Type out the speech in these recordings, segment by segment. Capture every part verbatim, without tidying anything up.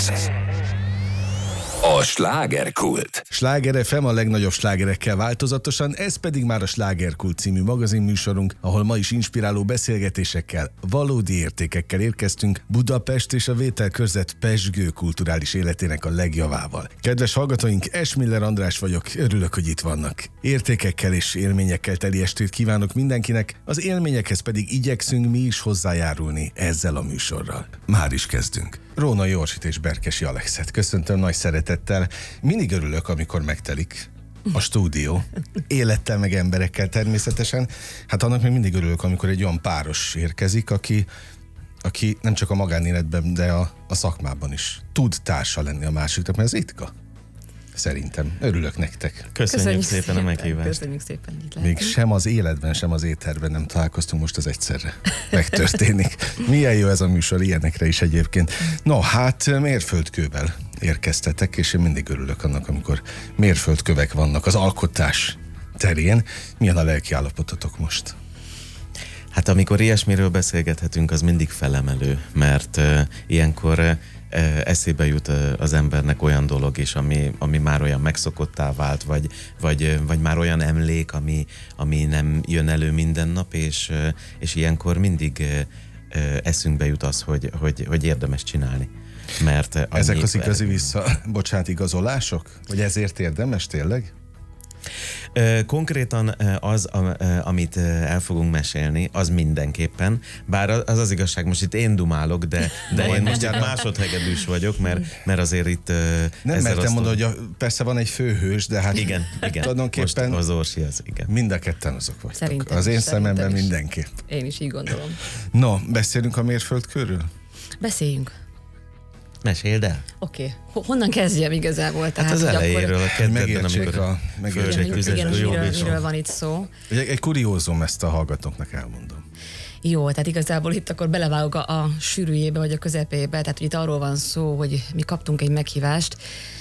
A slágerkult. Sláger ef em a legnagyobb slágerekkel változatosan, ez pedig már a Slágerkult című magazinműsorunk, ahol ma is inspiráló beszélgetésekkel, valódi értékekkel érkeztünk Budapest és a vételkörzet pezsgő kulturális életének a legjavával. Kedves hallgatóink, Esmiller András vagyok, örülök, hogy itt vannak. Értékekkel és élményekkel teli estét kívánok mindenkinek, az élményekhez pedig igyekszünk mi is hozzájárulni ezzel a műsorral. Már is kezdünk. Rónai Orsit és Berkesi Alexet köszöntöm nagy szeretettel. Mindig örülök, amikor megtelik a stúdió. Élettel meg emberekkel természetesen. Hát annak még mindig örülök, amikor egy olyan páros érkezik, aki, aki nem csak a magánéletben, de a, a szakmában is tud társa lenni a másiknak, mert ez ritka. Szerintem. Örülök nektek. Köszönjük, Köszönjük szépen, szépen a meghívást. Köszönjük szépen, itt Még lehetünk. sem az életben, sem az étterben nem találkoztunk, most az egyszerre megtörténik. Milyen jó ez a műsor, ilyenekre is egyébként. No, hát mérföldkővel érkeztetek, és én mindig örülök annak, amikor mérföldkövek vannak az alkotás terén. Milyen a lelki állapototok most? Hát amikor ilyesmiről beszélgethetünk, az mindig felemelő, mert uh, ilyenkor uh, eszébe jut uh, az embernek olyan dolog is, ami, ami már olyan megszokottá vált, vagy, vagy, uh, vagy már olyan emlék, ami, ami nem jön elő minden nap, és, uh, és ilyenkor mindig uh, uh, eszünkbe jut az, hogy, hogy, hogy érdemes csinálni. Mert uh, Ezek annyi- az igazi vissza, bocsánat, igazolások? Vagy ezért érdemes tényleg? Ö, Konkrétan ö, az, a- ö, amit ö, el fogunk mesélni, az mindenképpen, bár az az igazság, most itt én dumálok, de, de én most itt másodhegedűs vagyok, mert, mert azért itt ö, Nem ezzel mertem azt- mondani, hogy a, persze van egy főhős, de hát Igen, igen. tulajdonképpen Most az Orsi az, igen. mind a ketten azok vagytok. Szerintem Az én is, szerintem szememben is. mindenképp. Én is így gondolom. No, beszélünk a mérföldkőről? Beszéljünk. Meséld el. Oké. Okay. Honnan kezdjem igazából? Tehát, Hát az hogy elejéről, a kedvedben, Megértsék amikor a- megértsék földre Igen, küzdesz, igen, jó miről, viszont. miről van itt szó. Egy, egy kuriózum, ezt a hallgatóknak elmondom. Jó, tehát igazából itt akkor belevágok a, a sűrűjébe, vagy a közepébe, tehát hogy itt arról van szó, hogy mi kaptunk egy meghívást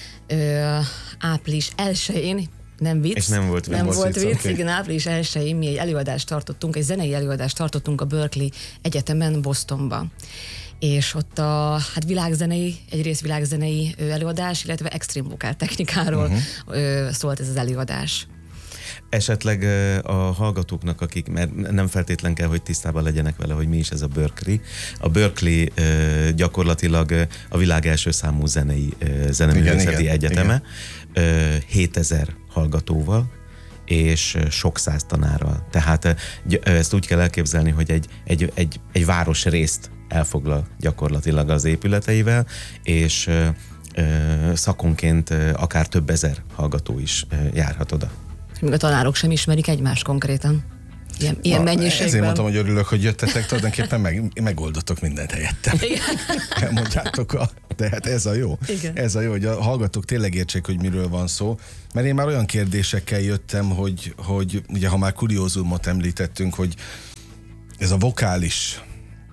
ö, április elsején, nem vicc. És nem volt vicc. Nem Volt volt vicc, vicc, oké. igen, április elsején mi egy előadást tartottunk, egy zenei előadást tartottunk a Berkeley Egyetemen, Bostonban. És ott a hát világzenei, egyrészt világzenei ö, előadás, illetve extrém vokál technikáról uh-huh. szólt ez az előadás. Esetleg ö, a hallgatóknak, akik, mert nem feltétlen kell, hogy tisztában legyenek vele, hogy mi is ez a Berkeley. A Berkeley ö, gyakorlatilag ö, a világ első számú zenei ö, zeneművészeti Igen, egyeteme, ö, hétezer hallgatóval, és ö, sok száz tanárral. Tehát ö, gy- ö, ezt úgy kell elképzelni, hogy egy, egy, egy, egy városrészt elfoglal gyakorlatilag az épületeivel, és ö, ö, szakonként ö, akár több ezer hallgató is ö, járhat oda. Még a tanárok sem ismerik egymást konkrétan. Ilyen, ilyen Na, mennyiségben. ezért mondtam, hogy örülök, hogy jöttetek, tulajdonképpen meg, megoldottok mindent helyettem. Elmondjátok a... De hát ez a jó. Igen. Ez a jó, hogy a hallgatók tényleg értsék, hogy miről van szó. Mert én már olyan kérdésekkel jöttem, hogy, hogy ugye ha már kuriózumot említettünk, hogy ez a vokális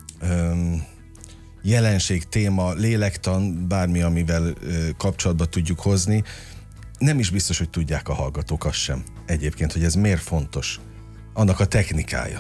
öm, jelenség, téma, lélektan, bármi, amivel ö, kapcsolatba tudjuk hozni, nem is biztos, hogy tudják a hallgatók azt sem egyébként, hogy ez miért fontos. Annak a technikája.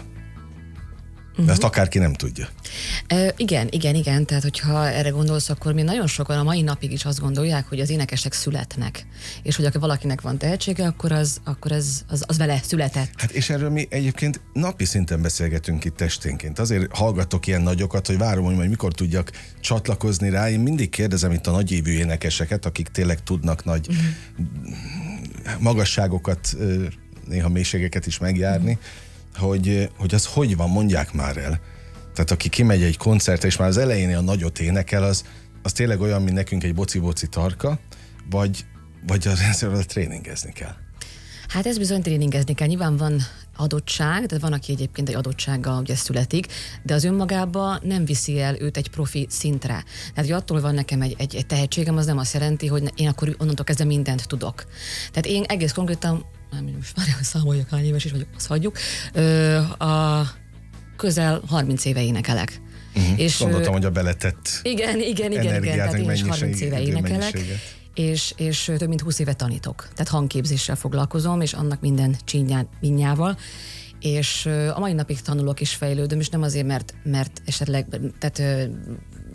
De ezt akárki nem tudja. Ö, igen, igen, igen, tehát hogyha erre gondolsz, akkor mi nagyon sokan a mai napig is azt gondolják, hogy az énekesek születnek. És hogy ha valakinek van tehetsége, akkor az, akkor az, az, az vele született. Hát és erről mi egyébként napi szinten beszélgetünk itt esténként. Azért hallgatok ilyen nagyokat, hogy várom, hogy majd mikor tudjak csatlakozni rá. Én mindig kérdezem itt a nagyévű énekeseket, akik tényleg tudnak nagy uh-huh. magasságokat, néha mélységeket is megjárni, uh-huh. hogy, hogy az hogy van, mondják már el. Tehát aki kimegy egy koncertre, és már az elején a nagyot énekel, az, az tényleg olyan, mint nekünk egy boci-boci tarka, vagy, vagy az ezzel tréningezni kell. Hát ez bizony tréningezni kell. Nyilván van adottság, de van, aki egyébként egy adottsággal ugye születik, de az önmagában nem viszi el őt egy profi szintre. Tehát, hogy attól van nekem egy, egy, egy tehetségem, az nem azt jelenti, hogy én akkor onnantól kezdve mindent tudok. Tehát én egész konkrétan, nem, most már számoljak, hány éves is vagyok, azt hagyjuk, ö, a közel harminc éve énekelek. Uh-huh. És, Gondoltam, hogy a beletett igen, igen, igen, igen, tehát én is harminc éve énekelek. És, és több mint húsz éve tanítok. Tehát hangképzéssel foglalkozom, és annak minden csinyával. És a mai napig tanulok és fejlődöm, és nem azért, mert, mert esetleg tehát,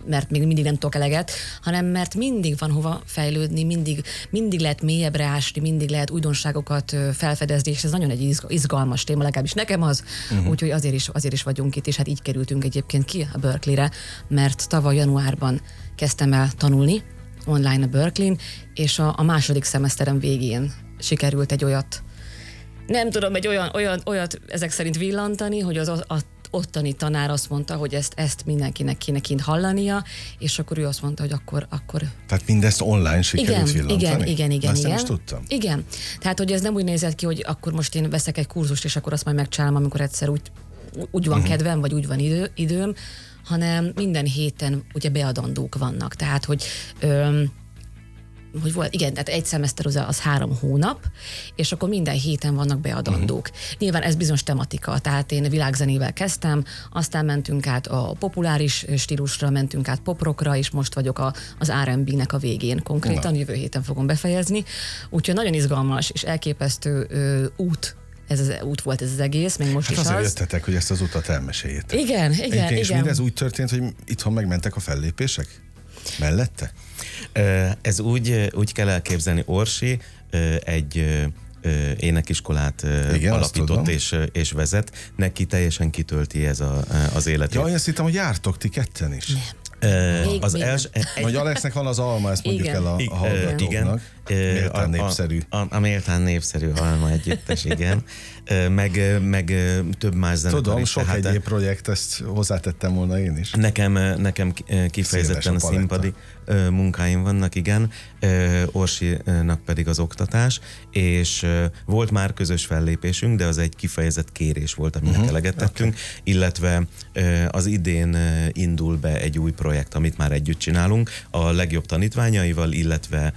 mert még mindig nem tudok eleget, hanem mert mindig van hova fejlődni, mindig, mindig lehet mélyebbre ásni, mindig lehet újdonságokat felfedezni, és ez nagyon egy izgalmas téma, legalábbis nekem az, uh-huh. úgyhogy azért is, azért is vagyunk itt, és hát így kerültünk egyébként ki a Berkeley-re, mert tavaly januárban kezdtem el tanulni online a Berkeley-n, és a, a második szemeszterem végén sikerült egy olyat, nem tudom, egy olyan, olyan, olyat ezek szerint villantani, hogy az a, a ottani tanár azt mondta, hogy ezt, ezt mindenkinek kéne kint hallania, és akkor ő azt mondta, hogy akkor... akkor... Tehát mindezt online sikerült igen, villantani? Igen, igen, igen. Ezt igen. nem is tudtam. Igen. Tehát, hogy ez nem úgy nézett ki, hogy akkor most én veszek egy kurzust, és akkor azt majd megcsinálom, amikor egyszer úgy, úgy van uh-huh. kedvem, vagy úgy van idő, időm, hanem minden héten ugye beadandók vannak. Tehát, hogy... Öm, hogy volt, igen, tehát egy szemeszter az, az három hónap, és akkor minden héten vannak beadandók. Uh-huh. Nyilván ez bizonyos tematika, tehát én világzenével kezdtem, aztán mentünk át a populáris stílusra, mentünk át poprockra, és most vagyok a, az er end bé-nek a végén konkrétan, Na. jövő héten fogom befejezni. Úgyhogy nagyon izgalmas és elképesztő ö, út, ez az út volt ez az egész, még most hát is az. azért jöttetek, hogy ezt az utat elmeséljétek. Igen, igen, igen. És mindez úgy történt, hogy itthon megmentek a fellépések? Mellette? Ez úgy, úgy kell elképzelni, Orsi egy énekiskolát Igen, alapított és, és vezet, neki teljesen kitölti ez a, az életét. Ja, én azt hittem, hogy jártok ti ketten is. Nem. Még, az els, Hogy Alexnek van az alma, ezt mondjuk igen. el a, a hallgatóknak. Igen. Méltán népszerű. A, a, a méltán népszerű alma együttes, igen. Meg, meg több más zenekar Tudom, is. sok Tehát egyéb projekt, ezt hozzátettem volna én is. Nekem, nekem kifejezetten a, a színpadi munkáim vannak, igen. Orsinak pedig az oktatás, és volt már közös fellépésünk, de az egy kifejezett kérés volt, aminek uh-huh. eleget tettünk, okay. illetve az idén indul be egy új projekt, amit már együtt csinálunk, a legjobb tanítványaival, illetve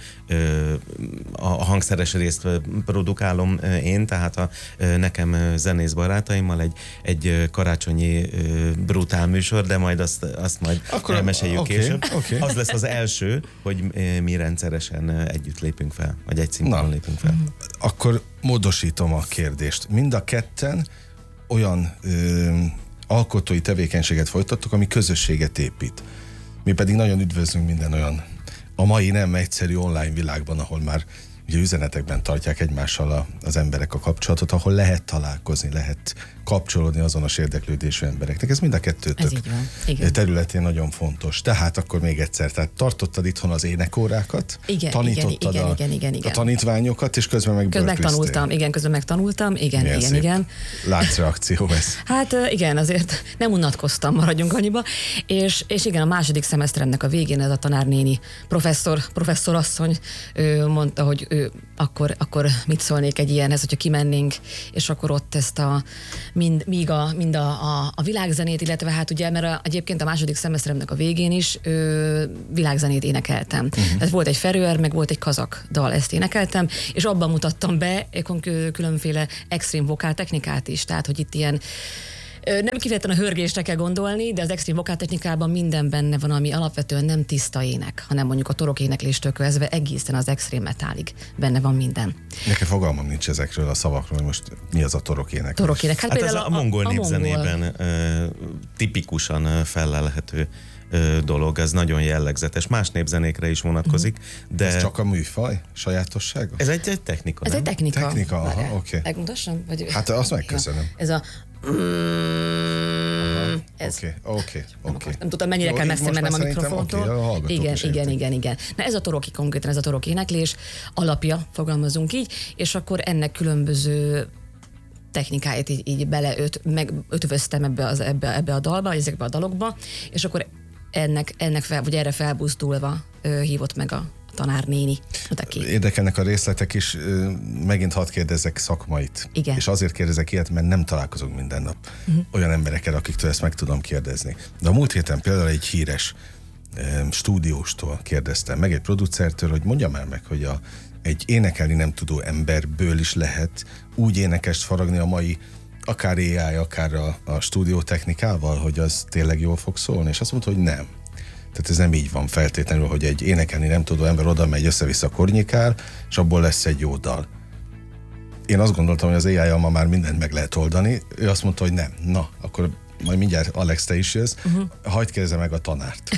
a hangszeres részt produkálom én, tehát a nekem zenész barátaimmal egy, egy karácsonyi brutál műsor, de majd azt, azt majd Akkor, elmeséljük okay, később. Okay. Az lesz az első, hogy mi rendszeresen együtt lépünk fel, vagy egy színpadon lépünk fel. Akkor módosítom a kérdést. Mind a ketten olyan ö, alkotói tevékenységet folytattok, ami közösséget épít. Mi pedig nagyon üdvözlünk minden olyan a mai nem egyszerű online világban, ahol már ugye üzenetekben tartják egymással a, az emberek a kapcsolatot, ahol lehet találkozni, lehet kapcsolódni azonos érdeklődésű embereknek. Ez mind a kettőtök területén nagyon fontos. Tehát akkor még egyszer, tehát tartottad itthon az énekórákat, igen, tanítottad igen, a, igen, igen, igen. a tanítványokat, és közben meg Közben megtanultam, igen, közben megtanultam, igen, Milyen igen, szép igen. láncreakció ez. Hát igen, azért nem unatkoztam, maradjunk annyiba, és, és igen, a második szemeszteremnek a végén ez a tanárnéni professzor, professzorasszony ő mondta, hogy ő akkor, akkor mit szólnék egy ilyenhez, hogyha kimennénk, és akkor ott ezt a mind, míg a, mind a, a, a világzenét, illetve hát ugye, mert a, egyébként a második szemeszteremnek a végén is ö, világzenét énekeltem. Uh-huh. Tehát volt egy ferőer, meg volt egy kazak dal, ezt énekeltem, és abban mutattam be különféle extrém vokál technikát is, tehát hogy itt ilyen nem kifejezetten a hörgésre kell gondolni, de az extrém vokáltechnikában minden benne van, ami alapvetően nem tiszta ének, hanem mondjuk a torok énekléstől kezdve egészen az extrém metálig benne van minden. Nekem fogalmam nincs ezekről a szavakról, hogy most mi az a torok éneklés. Torok ének. Hát, hát ez a, a mongol a, a népzenében mongol. tipikusan fellelhető dolog, ez nagyon jellegzetes. Más népzenékre is vonatkozik, de... Ez csak a műfaj sajátossága? Ez egy, egy technika, Ez nem? egy technika. Technika, aha, oké. Okay. Megmutassam? Vagy... Hát azt megköszönöm. Ez a... Oké, oké, oké. Nem tudtam, mennyire Jó, kell messze mennem a mikrofontól. Okay, igen, igen, igen, igen. Na ez a toroki konkrétan, ez a torok éneklés alapja, fogalmazunk így, és akkor ennek különböző technikáját így, így beleöt, meg ötvöztem ebbe, az, ebbe, ebbe a dalba, ezekbe a dalokba, és akkor ennek, ennek fel, vagy erre felbuzdulva ö, hívott meg a tanárnéni. Érdekelnek a részletek is, megint hadd kérdezzek szakmait. Igen. És azért kérdezek ilyet, mert nem találkozunk minden nap uh-huh. olyan emberekkel, akiktől ezt meg tudom kérdezni. De a múlt héten például egy híres um, stúdióstól kérdeztem, meg egy producertől, hogy mondja már meg, hogy a, egy énekelni nem tudó emberből is lehet úgy énekest faragni a mai akár á i, akár a, a stúdiótechnikával, hogy az tényleg jól fog szólni, és azt mondta, hogy nem. Tehát ez nem így van feltétlenül, hogy egy énekelni nem tudó ember oda megy, össze-vissza kornyikál, és abból lesz egy jó dal. Én azt gondoltam, hogy az á i-jal ma már mindent meg lehet oldani, ő azt mondta, hogy nem. Na, akkor majd mindjárt Alex, te is jössz, uh-huh. hagyd kérdezze meg a tanárt.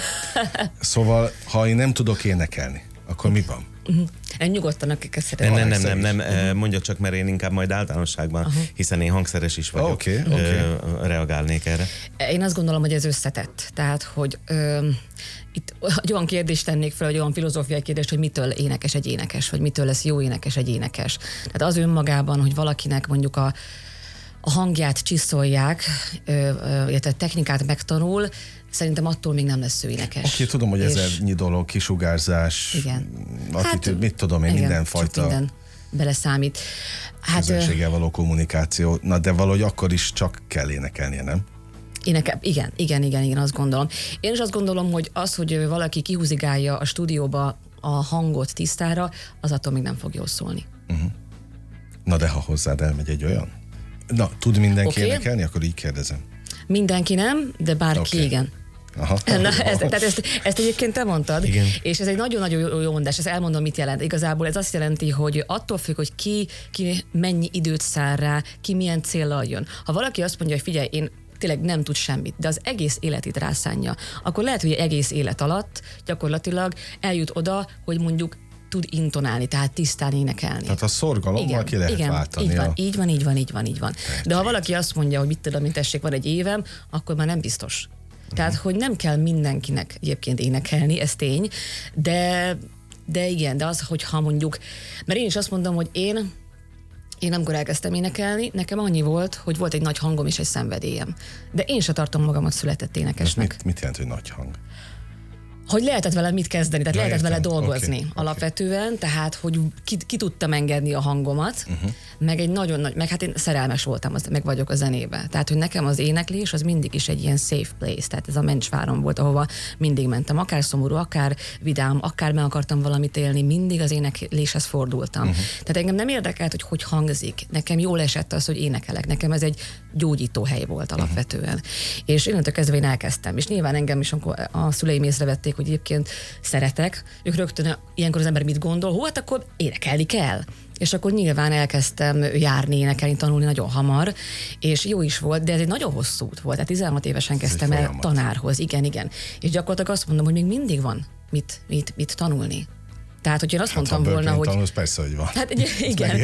Szóval, ha én nem tudok énekelni, akkor mi van? Uh-huh. Én nyugodtan, akik szeretem. Nem, nem, nem, nem, nem. Uh-huh. Mondja csak, mert én inkább majd általánosságban, uh-huh. hiszen én hangszeres is vagyok, okay, okay. reagálnék erre. Én azt gondolom, hogy ez összetett. Tehát, hogy ö, itt egy olyan kérdést tennék fel, egy olyan filozófiai kérdést, hogy mitől énekes egy énekes, vagy mitől lesz jó énekes egy énekes. Tehát az önmagában, hogy valakinek mondjuk a a hangját csiszolják, illetve technikát megtanul, szerintem attól még nem lesz ő énekes. Oké, okay, tudom, hogy ezernyi dolog, kisugárzás, igen. attitűd, hát, mit tudom én, igen, mindenfajta minden beleszámít. Hát, közönséggel való kommunikáció, na de valahogy akkor is csak kell énekelnie, nem? Énekel, igen, igen, igen, igen, azt gondolom. Én is azt gondolom, hogy az, hogy valaki kihúzigálja a stúdióba a hangot tisztára, az attól még nem fog jól szólni. Uh-huh. Na de ha hozzád elmegy egy olyan? Na, tud mindenki okay. énekelni? Akkor így kérdezem. Mindenki nem, de bárki okay. igen. Aha. Na, ezt, tehát ezt, ezt egyébként te mondtad, igen. És ez egy nagyon-nagyon jó, jó mondás, ezt elmondom, mit jelent. Igazából ez azt jelenti, hogy attól függ, hogy ki, ki mennyi időt száll rá, ki milyen céllal jön. Ha valaki azt mondja, hogy figyelj, én tényleg nem tud semmit, de az egész életét rászánja, akkor lehet, hogy egész élet alatt gyakorlatilag eljut oda, hogy mondjuk tud intonálni, tehát tisztán énekelni. Tehát a szorgalommal ki lehet igen, váltani. Így van, a... így van, így van, így van, így van. De ha valaki azt mondja, hogy mit tudom, mint tessék, van egy évem, akkor már nem biztos. Tehát, hogy nem kell mindenkinek egyébként énekelni, ez tény, de, de igen, de az, hogyha mondjuk, mert én is azt mondom, hogy én Én amikor elkezdtem énekelni, nekem annyi volt, hogy volt egy nagy hangom és egy szenvedélyem. De én se tartom magamat született énekesnek. Mit, mit jelent, hogy nagy hang? Hogy lehetett vele mit kezdeni, tehát Na, lehetett értem. vele dolgozni okay, alapvetően, okay. Tehát, hogy ki, ki tudtam engedni a hangomat, uh-huh. meg egy nagyon nagy, meg hát én szerelmes voltam, az, meg vagyok a zenébe. Tehát, hogy nekem az éneklés az mindig is egy ilyen safe place, tehát ez a Mencsváron volt, ahova mindig mentem, akár szomorú, akár vidám, akár meg akartam valamit élni, mindig az énekléshez fordultam. Uh-huh. Tehát engem nem érdekelt, hogy hogy hangzik. Nekem jól esett az, hogy énekelek. Nekem ez egy gyógyító hely volt alapvetően. Uh-huh. És innentől kezdve én elkezdtem. És nyilván engem is, amikor a szüleim észrevették, hogy egyébként szeretek, ők rögtön ilyenkor az ember mit gondol, hú, hát akkor énekelni kell. És akkor nyilván elkezdtem járni, énekelni, tanulni nagyon hamar, és jó is volt, de ez egy nagyon hosszú út volt. Tehát tizenhat évesen kezdtem el tanárhoz, igen, igen. És gyakorlatilag azt mondom, hogy még mindig van mit, mit, mit tanulni. Tehát, hogyha azt hát, mondtam volna, hogy... Tanulsz, persze, hogy van. Hát igen.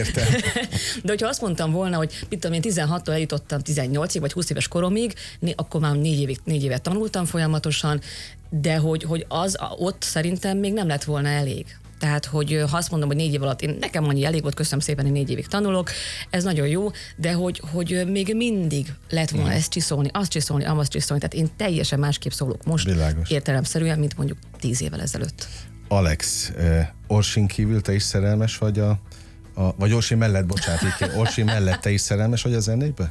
De hogyha azt mondtam volna, hogy mit tudom én, tizenhattól eljutottam tizennyolcig, vagy húsz éves koromig, akkor már négy, évig, négy évet tanultam folyamatosan, de hogy, hogy az ott szerintem még nem lett volna elég. Tehát, hogy ha azt mondom, hogy négy év alatt, én, nekem annyi elég volt, köszönöm szépen, hogy négy évig tanulok, ez nagyon jó, de hogy, hogy még mindig lett volna hmm. ezt csiszolni, azt csiszolni, azt csiszolni, tehát én teljesen másképp szólok most, világos. Értelemszerűen, mint mondjuk tíz évvel ezelőtt. Alex, uh, Orsin kívül te is szerelmes vagy a, a vagy Orsin mellett, bocsánat, Orsin mellett te is szerelmes vagy a zenébe?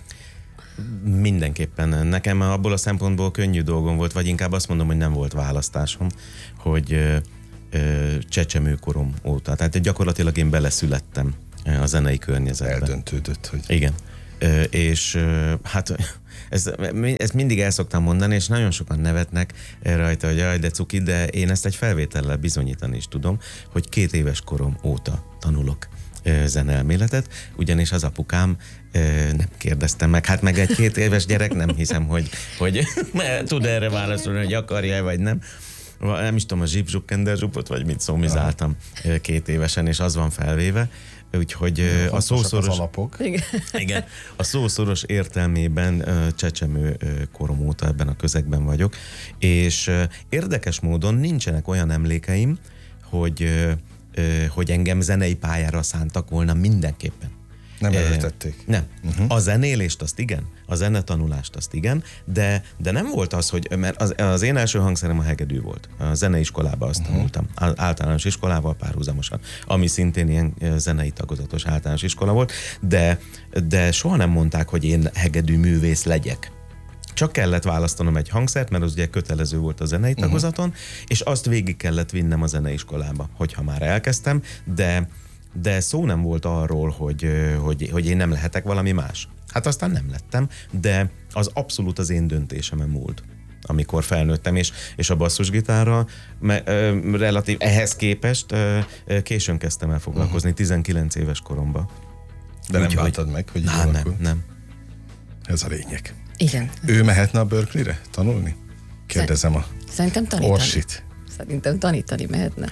Mindenképpen. Nekem abból a szempontból könnyű dolgom volt, vagy inkább azt mondom, hogy nem volt választásom, hogy ö, ö, csecsemőkorom óta. Tehát gyakorlatilag én beleszülettem a zenei környezetbe. Eldöntődött, hogy... Igen. Ö, és ö, hát... Ezt, ezt mindig el szoktam mondani, és nagyon sokan nevetnek rajta, hogy jaj, de cuki, de én ezt egy felvétellel bizonyítani is tudom, hogy két éves korom óta tanulok zeneelméletet, ugyanis az apukám nem kérdeztem meg, hát meg egy két éves gyerek nem hiszem, hogy, hogy tud erre válaszolni, hogy akarja vagy nem. Nem is tudom, a zsip kender zsupot, vagy mit szomizáltam két évesen, és az van felvéve. Úgyhogy ja, a szószoros, az alapok. Igen, a szószoros értelmében csecsemő korom óta ebben a közegben vagyok, és érdekes módon nincsenek olyan emlékeim, hogy, hogy engem zenei pályára szántak volna mindenképpen. Nem előtették. Nem. Uh-huh. A zenélést azt igen, a zenetanulást azt igen, de, de nem volt az, hogy, mert az, az én első hangszerem a hegedű volt. A zeneiskolában azt uh-huh. tanultam, általános iskolával párhuzamosan, ami szintén ilyen zenei tagozatos általános iskola volt, de, de soha nem mondták, hogy én hegedű művész legyek. Csak kellett választanom egy hangszert, mert az ugye kötelező volt a zenei tagozaton, uh-huh. és azt végig kellett vinnem a zeneiskolába, hogyha már elkezdtem, de de szó nem volt arról, hogy, hogy, hogy én nem lehetek valami más. Hát aztán nem lettem, de az abszolút az én döntésemen múlt, amikor felnőttem, és, és a basszusgitárral me, ö, relatív ehhez képest ö, későn kezdtem el foglalkozni, uh-huh. tizenkilenc éves koromban. De nem láttad meg, hogy nem, nem, nem. Ez a lényeg. Igen. Ő mehetne a Berkeley-re tanulni? Kérdezem a Szerintem tanítani. Orsit. Szerintem tanítani mehetne.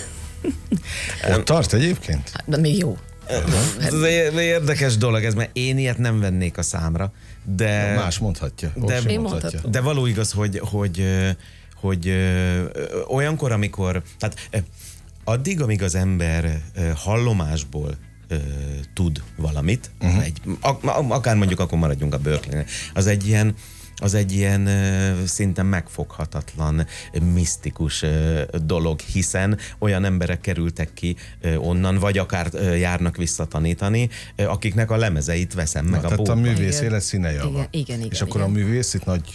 Ott tart egyébként? Hát, de még jó. Ez egy érdekes dolog ez, mert én ilyet nem vennék a számra, de... Más mondhatja. Orsi Én mondhatja. De való igaz, hogy, hogy, hogy, hogy olyankor, amikor... Tehát addig, amíg az ember hallomásból tud valamit, uh-huh. egy, akár mondjuk akkor maradjunk a Berkeley-nél, az egy ilyen az egy ilyen szinte megfoghatatlan, misztikus dolog, hiszen olyan emberek kerültek ki onnan, vagy akár járnak vissza tanítani, akiknek a lemezeit veszem meg Na, a tehát boltban. a művész élet színejava. Igen, igen, igen. És akkor igen. a művész itt nagy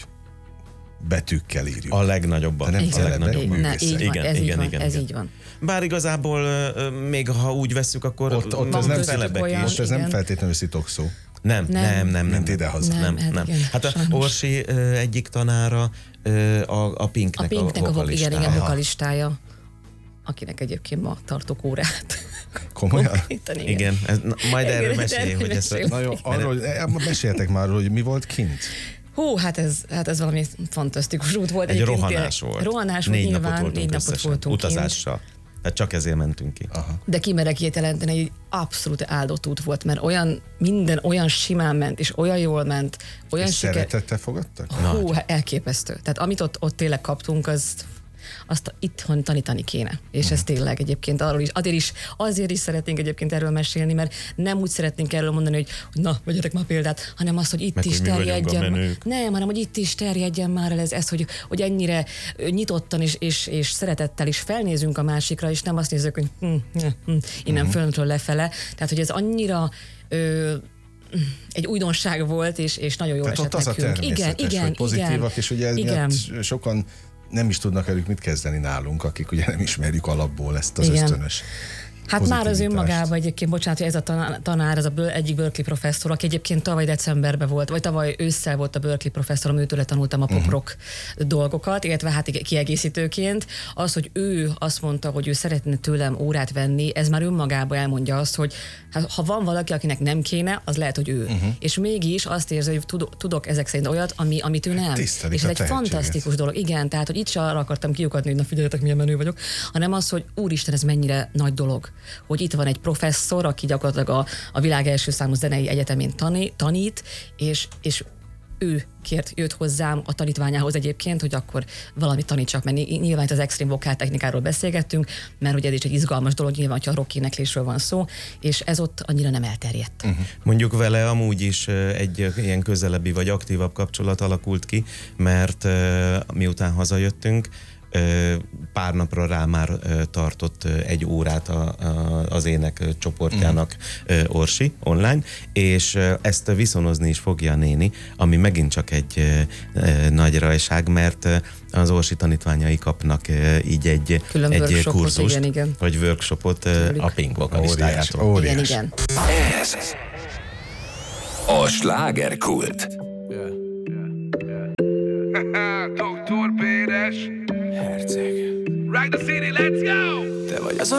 betűkkel írjuk. A legnagyobb. De nem a legnagyobb. művészek. így van, Igen, ez, igen, így van, igen, ez igen. így van. Bár igazából még ha úgy vesszük, akkor Ott, ott Van ez nem, köztük felebek olyan, most ez nem igen. feltétlenül szitokszó. Nem, nem, nem, nem. Mint nem, idehaza. Nem, Nem, nem. hát nem. igen, Hát a sajnos. Orsi ö, egyik tanára ö, a, a Pinknek A a, Pinknek a, vo- igen, vokalistája. igen, vokalistája, akinek egyébként ma tartok órát. Komolyan? Konkrétan, igen. Igen, ez, na, majd Igen, erről de mesélj, erről hogy ez... mesél. Na jó, arról, eh, meséljetek már, hogy mi volt kint. Hú, hát ez, hát ez valami fantasztikus út volt. Egy Egyébként rohanás tényleg- volt. Rohanás volt négy nyilván, napot voltunk négy napot összesen, voltunk utazással. Tehát csak ezért mentünk ki. Aha. De kimerek ilyet jelenteni, egy abszolút áldott út volt, mert olyan, minden olyan simán ment, és olyan jól ment, olyan És siker... szeretettel fogadtak? Hú, hát elképesztő. Tehát amit ott, ott tényleg kaptunk, az azt itthon tanítani kéne. És uh-huh. ez tényleg egyébként arról is, azért is, azért is szeretnénk egyébként erről mesélni, mert nem úgy szeretnénk erről mondani, hogy, hogy na, vegyetek már példát, hanem azt, hogy itt Meg, is hogy mi vagyunk a terjedjen. menők. Nem, hanem hogy itt is terjedjen már el ez, ez hogy, hogy ennyire nyitottan és, és, és szeretettel is felnézünk a másikra, és nem azt nézzük, hogy hm, hm, hm, innen uh-huh. föntről lefele. Tehát, hogy ez annyira ö, egy újdonság volt, és, és nagyon jól Tehát esett ott az a nekünk. természetes, Igen, igen, hogy pozitívak, igen, és ugye igen. miatt sokan nem is tudnak velük mit kezdeni nálunk, akik ugye nem ismerjük alapból ezt az Igen. ösztönös Hát már az pozitivitást. önmagában egyébként, bocsánat, hogy ez a tanár, tanár ez a bő, egyik Berkeley professzor, aki egyébként tavaly decemberben volt, vagy tavaly ősszel volt a Berkeley professzor, őtőle tanultam a pop-rock uh-huh. dolgokat, illetve hát kiegészítőként. Az, hogy ő azt mondta, hogy ő szeretne tőlem órát venni, ez már önmagában elmondja azt, hogy hát, ha van valaki, akinek nem kéne, az lehet, hogy ő. Uh-huh. És mégis azt érzi, hogy tudok, tudok ezek szerint olyat, ami, amit ő nem. Tisztelik és ez a egy tehetséget. fantasztikus dolog. Igen, tehát, hogy itt se arra akartam kiukadni, hogy na figyeljetek, milyen menő vagyok, hanem az, hogy úristen, ez mennyire nagy dolog, hogy itt van egy professzor, aki gyakorlatilag a, a világ első számú zenei egyetemén taní, tanít, és, és ő kért, jött hozzám a tanítványához egyébként, hogy akkor valamit tanítsak, mert nyilván itt az extrém vokál technikáról beszélgettünk, mert ugye ez is egy izgalmas dolog, nyilván, hogyha a rock éneklésről van szó, és ez ott annyira nem elterjedt. Uh-huh. Mondjuk vele amúgy is egy ilyen közelebbi vagy aktívabb kapcsolat alakult ki, mert miután hazajöttünk, pár napra rá már tartott egy órát a, a, az ének csoportjának uh-huh. Orsi online, és ezt viszonozni is fogja a néni, ami megint csak egy nagy rajság, mert az Orsi tanítványai kapnak így egy, Külön egy kurzust, igen, igen. vagy workshopot a Pink vokalistájától. Óriás. Igen, igen. Ez a slágerkult. doktor Péres Herceg Ride the city, let's go! Te vagy az